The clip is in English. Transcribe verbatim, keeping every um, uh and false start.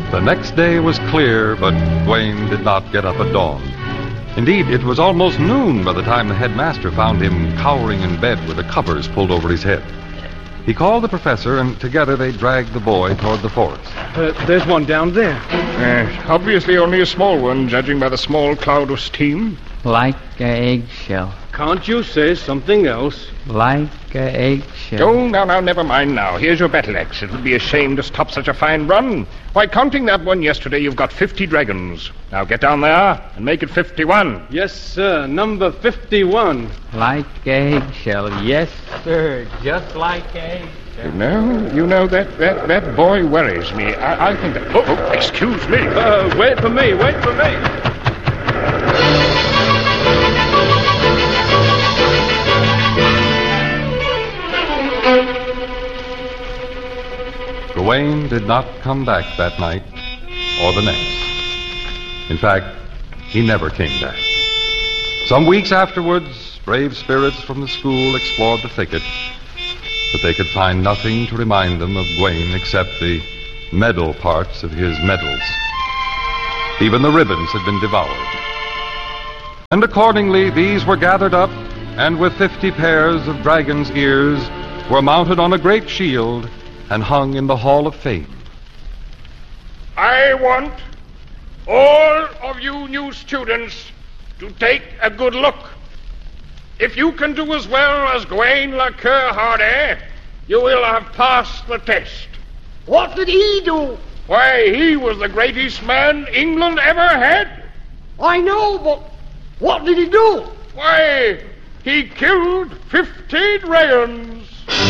The next day was clear, but Gawain did not get up at dawn. Indeed, it was almost noon by the time the headmaster found him cowering in bed with the covers pulled over his head. He called the professor, and together they dragged the boy toward the forest. Uh, there's one down there. Uh, obviously only a small one, judging by the small cloud of steam. Like an eggshell. Can't you say something else? Like an eggshell. Oh, now, now, never mind now. Here's your battle axe. It would be a shame to stop such a fine run. Why, counting that one yesterday, you've got fifty dragons. Now get down there and make it fifty-one. Yes, sir. Number fifty-one. Like an eggshell. Yes, sir. Just like an eggshell. You know, you know, that, that, that boy worries me. I, I think that... Oh, oh, excuse me. Uh, wait for me, wait for me. Gawain did not come back that night or the next. In fact, he never came back. Some weeks afterwards, brave spirits from the school explored the thicket, but they could find nothing to remind them of Gawain except the medal parts of his medals. Even the ribbons had been devoured. And accordingly, these were gathered up, and with fifty pairs of dragon's ears were mounted on a great shield and hung in the Hall of Fame. I want all of you new students to take a good look. If you can do as well as Gawain le Cœur Hardy, you will have passed the test. What did he do? Why, he was the greatest man England ever had. I know, but what did he do? Why, he killed fifty dragons.